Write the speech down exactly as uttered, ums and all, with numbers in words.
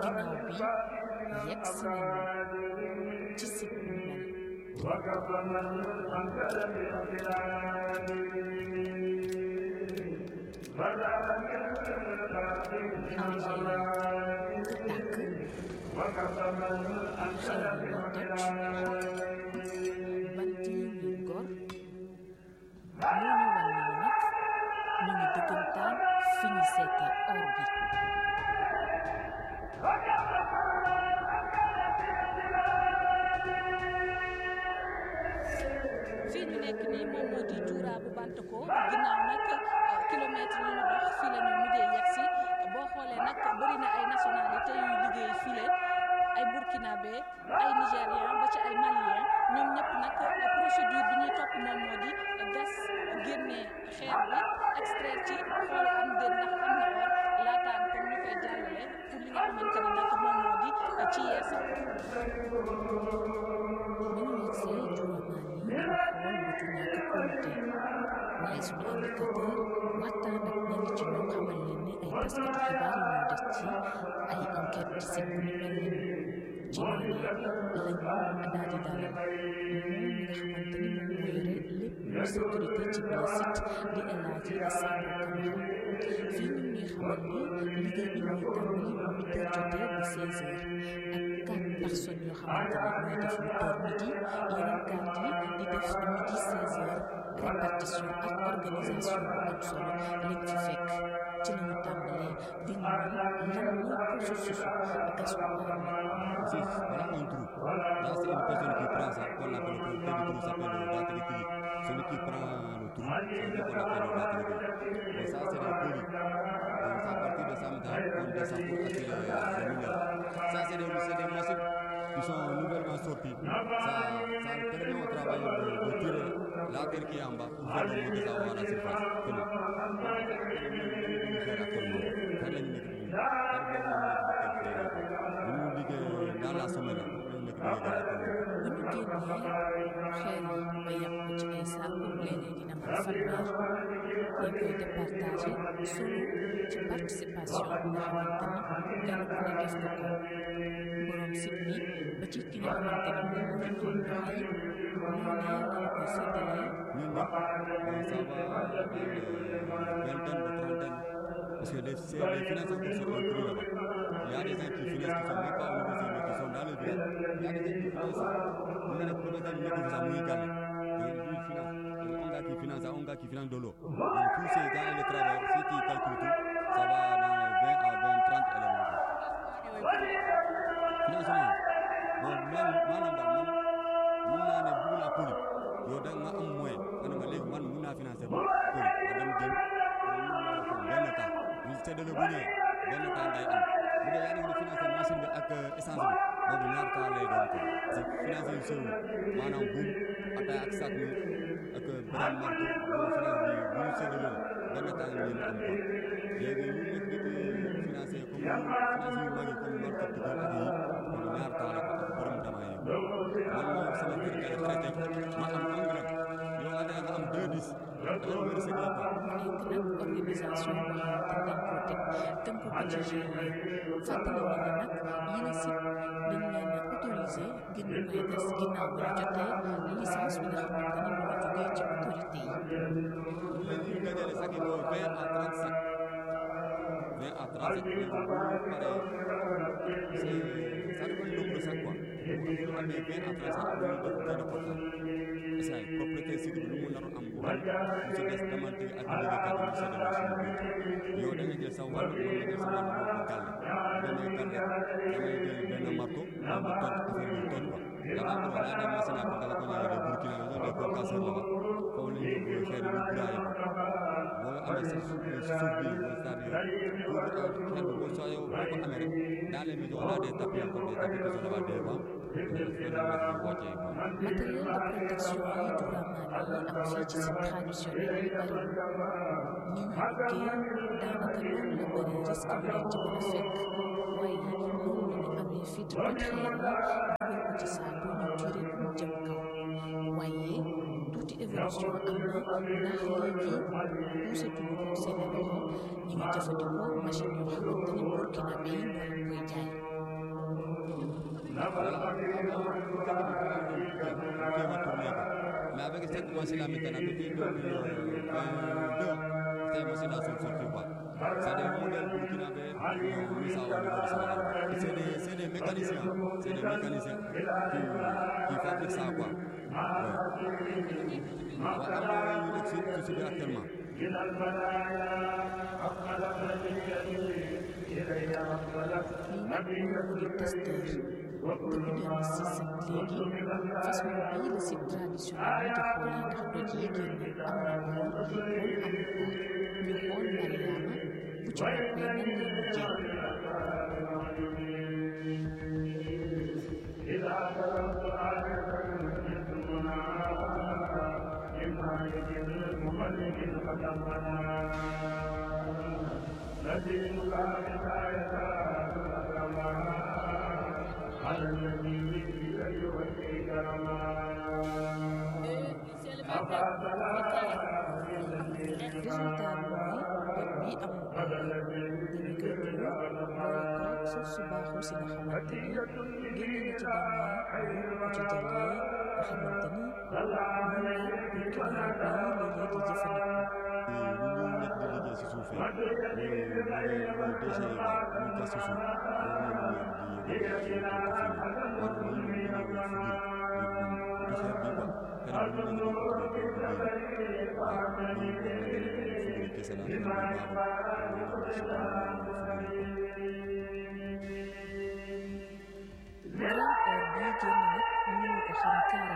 ginnaaw bi yegg si nañu ci site bi mel. bant yi ñuy gor moo ñu wan nañu nag ñu ngi dëggantaan fi ñu seetee or bi. fii ñu nekk nii moom moo di Dioura bu Bantako ginnaaw nag kilomètre yi ñu dox fii la ñu mujjee yegg si boo xoolee nag bëri na ay nationalité yuy liggéey file ay burkinabé ay nigérien ba ci ay malien ñoom ñëpp nag procédure bi ñuy topp moom moo di gas génne xeer bi extraire ci xool am déet ndax am na or laataan kon ñu koy jàllale pour li nga xamante ni nag moom moo di ci yeesal. bi ñu yegsee juróomaan yi dafa xool bëtu ñàkk kóolute waaye suñu indicateur waxtaan ak ñenn ci ñoom xamal leen ne ay taskatu xibaar yu ñoo def ci ay enquête ci site bu ni mel lañu ci noonu lañu daal di dalal moom mi nga xamante ni moom moo yore lépp lu sécurité ci biir site di El Hadji Samba Camara fii ñu ñuy xamal ni liggéey bi ñuy tàmbali bu huit heures jotee bu seize heures ak quatre personnes yoo xamante ne ñooy def huit heures midi yeneen quatre yi di def midi seize heures répartition ak organisation bu am solo lañ fi fekk ci lañu tàmbalee di ñu wan lan mooy processus gas bu or mi. Si voilà un trou. Là c'est une personne qui prend ça, qu'on appelle le trou, le trou s'appelle le datriquili. Celui qui prend le trou, c'est ce qu'on appelle le datriquili. Et ça c'est des polis. Donc à partir de ça maintenant on descend pour attirer les mineurs. Ça c'est des, c'est des machines qui sont nouvellement sorties. Ça, ça permet au travailleur de, de tirer la terre qui est en bas pour faire remonter ça à la surface. Dans la semaine bu ñu génnee xeer yi ba yàq ko ci ay saaku léeg-léeg dina mën fanweer dañ koy départagé solo ci participation bi nga xamante ni kenn ku ne def nga ko borom site bi ba ci ki nga xamante ni moom moo fi doon doxal noonee lañ ko séddalee. ñun ñëpp ça va vingtaine de trentaine parce que les, les finances encore sont inclus là-bas. Il y a des gens qui finissent qui sont même pas au niveau civil, qui sont dans le village. Il y a des gens qui finissent. On a des propriétaires qui nous ont mis gagné. Ils financent. Un gars qui finance, un gars qui finance de l'eau. Donc tous ces gars et les travailleurs, si tu calcules tout, ça va dans les vingt à vingt, trente éléments. Financement. Bon, man, maanaam daal man mun naa ne bëgg naa poli yow da nga am moyen nga ne ma léegi man mun naa financer ba poli nga dem jël benn temps ñu séddale bu ñëwee benn temps ngay am bu dee yaa ngi di financer machine bi ak essence bi boobu ñaar temps lay doon ko parce que financer yu sew maanaam buum ataay ak sac mi ak beneen marto boo finance bi bu ñu séddale benn temps ngeen am ko léegi ñu nekk di financer comme finance yu mag yi comme marto tugal ak yi ñaar temps la ko ak borom dama yi man moom sama kër kay traité ma am un gramme yow nga ne nga am deux dix da nga war a séddale ko nekk nag organisation boo xamante dañ koo teg tënk ko ci G I E fàttali na ne nag yi la site dañ leen a autorisé ngir ñu koy gas ginnaaw bi ñu jotee licence bi nga xamante ni mu ngi jógee ci autorité yi. léegi ñu dajale sax yi mooy vingt à trente sacs vingt à trente sacs léegi bu paree c'est ça dépend du nombre de sacs quoi bu ñu amee vingt à trente sacs ñu def benn portal essai propriétaire site bi lu mu naroon am bu bari mu ci des demante ak liggéeykat yi ñu séddale suñu biir yow da nga jël sa wàll mën nga jël sa wàll boobu gàlle damay gàlle damay jël benn marteau ma ma toj affaire bi toj quoi là-bas pour la dem machine à portal ko ñëwee Burkina ils ont des concasseurs là-bas foofu la ñu yóbbu xeer yi ñu braillé boo amee sa suuf suuf bi c'est-à-dire pour xeer bi boo soo yow boo ko amee rek dans les maisons on a des tapis encore des tapis qui sont là-bas des bancs matériel de protection yi Diouramaan yi am fii ci site traditionnel yi bari ñi ñu duggee daanaka noonu la bëri risque bu leen ci mën a fekk waaye noonu la ñu amee fit toj xeer yi dugal ko ci saabu ñu tiré mu jëm kaw waaye tuuti évolution am na ndax léegi puusatuñu ko seen loxo ñu ngi jëfandikoo machine yoo xamante ni burkinabé yi ñoo leen koy jaay. commencé là maintenant depuis deux mille vingt-deux. C'est moi, c'est dans son sortie quoi. C'est des modèles burkinabés, on met ça au niveau du Sénégal. Et c'est des, c'est des mécaniciens, c'est des mécaniciens qui, qui fabriquent ça quoi. Ouais. Ouais, am na ñu nekk ci ci biir actuellement. lii nag moo di testeur depuis deux mille six ak léegi façon bii la site traditionnel yi di xoolee ndax doj yi génn am na moom wala amul ko ñu xool Mariama bu ci noppee nan lay mujjee. résultat bi mooy bët bi amul dañu koy tuur boole ko suuf su baaxul si nga xamante ni génne na ci damaay yóbbu ko ci jàll yi nga xamante ni moom la burkinabé yi léeg-léeg di jëfandikoo. ñu ngi nekk di liggéey si suuf yi mooy mooy déchets yi quoi ñu gas si suuf loolu la ñuy yëg di yëg di ko fii nii war nañu mën a wér fu biir du xeer bi quoi xanaa ñu ngi leen di ko tuddee pour liggéey waaw ñu ngi ko xamante ne fu biir kese la xeer bi baaxul Maram or bii génn nag mënuñu ko xam